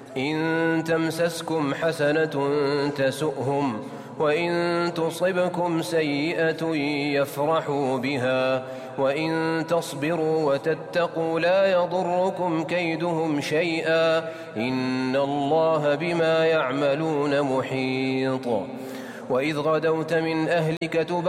إن تمسسكم حسنة تسؤهم وإن تصبكم سيئة يفرحوا بها وإن تصبروا وتتقوا لا يضركم كيدهم شيئا إن الله بما يعملون محيط. وإذ غدوت من أهلك